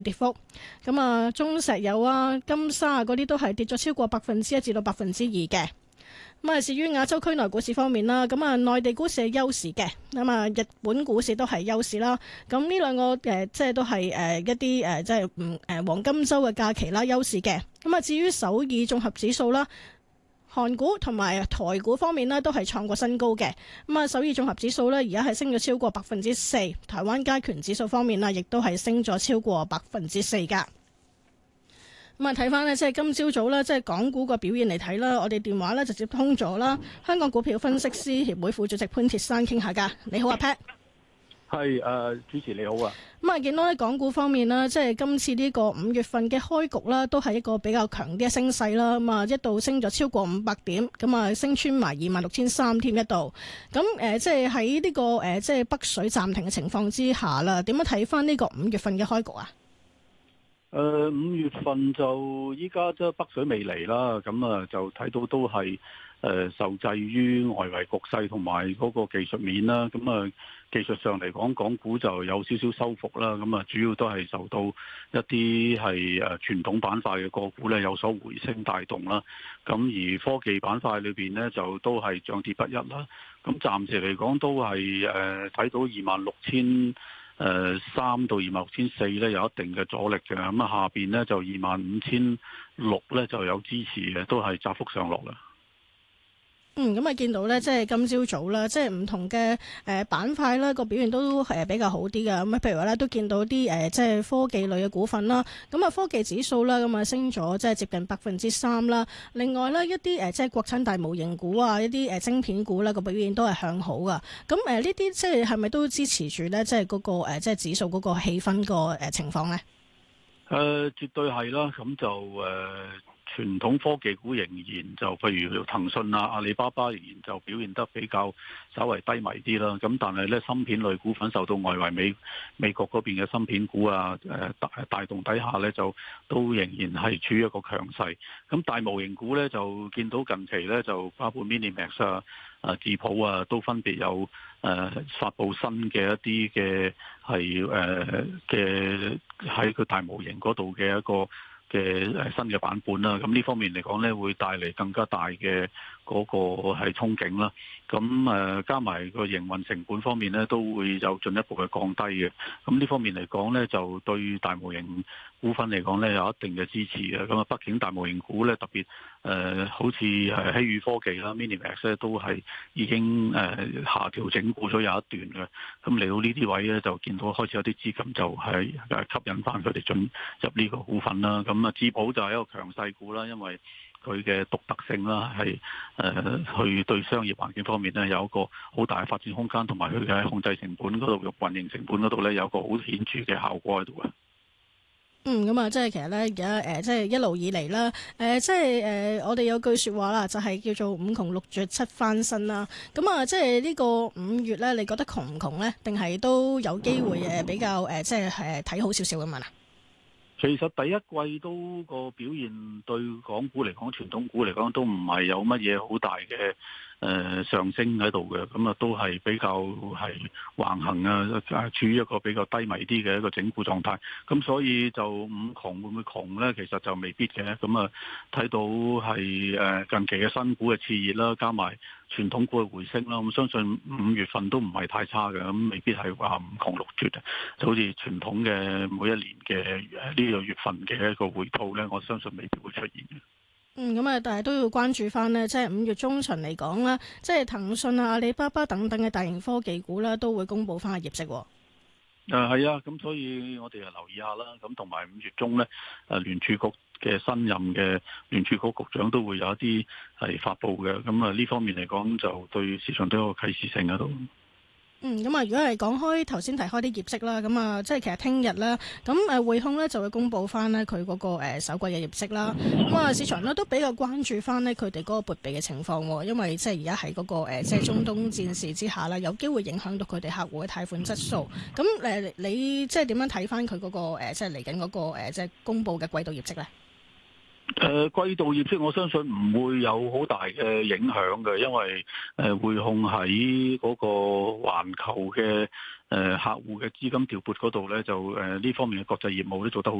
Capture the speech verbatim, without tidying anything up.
跌幅。咁啊，中石油啊、金沙啊嗰啲都係跌咗超過百分之一至到百分之二嘅。咁啊，至於亞洲區內股市方面啦，咁啊，內地股市係休市嘅，咁啊，日本股市都係休市啦。咁呢兩個誒、呃，即係都係誒一啲誒，即係唔誒黃金週嘅假期啦，休市嘅。咁啊，至於首爾綜合指數啦，韓股同埋台股方面呢，都係創過新高嘅。咁啊，首爾綜合指數呢，而家係升咗超過百分之四，台灣加權指數方面呢，亦都係升咗超過百分之四噶。咁啊，睇翻呢，即係今朝早咧，即係港股個表現嚟睇啦。我哋電話咧就接通咗啦，香港股票分析師協會副主席潘鐵珊傾下㗎。你好啊 Pat。 係誒、呃，主持你好啊。 咁啊，見到咧港股方面啦，即係今次呢個五月份嘅開局啦，都係一個比較強啲嘅升勢啦。咁啊，一度升咗超過五百點，咁啊，升穿埋二萬六千三添一度。咁誒，即係喺呢個誒，即係北水暫停嘅情況之下啦，點樣睇翻呢個五月份嘅開局啊？ 誒、呃、五月份就依家即係北水未嚟啦，咁啊就睇到都係誒、呃、受制於外圍局勢同埋嗰個技術面啦。咁啊技術上嚟講，港股就有少少收復啦。咁啊主要都係受到一啲係誒傳統板塊嘅個股咧有所回升帶動啦。咁而科技板塊裏邊呢，就都係漲跌不一啦。咁暫時嚟講都係誒睇到二萬六千。誒三到二萬六千四咧有一定嘅阻力嘅，咁啊下邊咧就二萬五千六咧就有支持嘅，都係窄幅上落啦。 嗯，咁啊見到咧，即係今朝早啦，即係唔同嘅誒板塊啦，個表現都係比較好啲嘅。咁啊，譬如話咧，都見到啲誒即係科技類嘅股份啦。咁啊，科技指數啦，咁啊升咗即係接近百分之三啦。另外咧，一啲誒即係國產大模型股啊，一啲誒晶片股啦，個表現都係向好噶。咁誒呢啲即係係咪都支持住咧？即係嗰個誒即係指數嗰個氣氛個誒情況咧？ 誒、呃，絕對係啦。咁就誒。呃傳統科技股仍然就譬如騰訊啊、阿里巴巴仍然就表現得比較稍為低迷啲啦。咁但係咧，芯片類股份受到外圍美美國嗰邊嘅芯片股啊誒帶帶動底下咧，就都仍然係處於一個強勢。咁大模型股咧就見到近期咧就包括 Minimax 啊、啊智譜啊都分別有誒、呃、發布新嘅一啲嘅係誒嘅喺佢大模型嗰度嘅一個嘅誒新嘅版本啦，咁呢方面嚟講咧，會帶嚟更加大嘅嗰個係憧憬啦。咁誒加埋個營運成本方面咧，都會有進一步嘅降低嘅。咁呢方面嚟講咧，就對大模型股份嚟講咧，有一定嘅支持嘅。咁啊，畢竟大模型股咧，特別誒、呃、好似係希宇科技啦、Minimax 咧，都係已經誒、呃、下調整固咗有一段嘅。咁嚟到呢啲位咧，就見到開始有啲資金就係誒吸引翻佢哋進入呢個股份啦。咁啊，智譜就係一個強勢股啦，因為佢嘅獨特性啦，係誒去對商業環境方面咧有一個好大嘅發展空間，同埋佢嘅控制成本嗰度、運營成本嗰度咧有一個好顯著嘅效果喺度嘅。 嗯，咁啊，即係其實咧，而家誒，即係一路以嚟啦，誒、呃，即係誒、呃，我哋有句説話啦，就係、是、叫做五窮六絕七翻身啦。咁啊，即係呢個五月咧，你覺得窮唔窮咧？定係都有機會誒比較誒、呃，即係誒睇好少少咁樣啊？ 其實第一季都個表現對港股嚟講，傳統股嚟講都唔係有乜嘢好大嘅誒、呃、上升喺度嘅，咁啊都係比較係橫行啊，處於一個比較低迷啲嘅一個整固狀態。咁所以就五窮會唔會窮呢？其實就未必嘅。咁啊睇到係誒近期嘅新股嘅熾熱啦，加埋傳統股嘅回升啦，咁相信五月份都唔係太差嘅，咁未必係話五窮六絕啊，就好似傳統嘅每一年嘅呢個月份嘅一個回吐咧，我相信未必會出現嘅。 嗯，咁啊，但係都要關注翻呢，即係五月中旬嚟講啦，即係騰訊啊、阿里巴巴等等嘅大型科技股啦，都會公布翻個業績。誒係啊，咁所以我哋就留意下啦。咁同埋五月中咧，誒聯儲局嘅新任嘅聯儲局局長都會有一啲係發布嘅。咁啊呢方面嚟講，就對市場都有個啟示性喺度。 嗯，咁啊，如果係講開頭先提開啲業績啦，咁啊，即係其實聽日啦，咁誒匯控咧就會公布翻呢佢嗰個誒首季嘅業績啦。咁啊，市場呢都比較關注翻呢佢哋嗰個撥備嘅情況，因為即係而家喺嗰個誒即係中東戰事之下啦，有機會影響到佢哋客戶嘅貸款質素。咁誒，你即係點樣睇翻佢嗰個誒即係嚟緊嗰個誒即係公布嘅季度業績咧？ 誒、呃、季度業績我相信唔會有好大嘅影響嘅，因為誒匯控喺嗰個環球嘅誒、呃、客戶嘅資金調撥嗰度咧，就誒呢、呃、方面嘅國際業務都做得好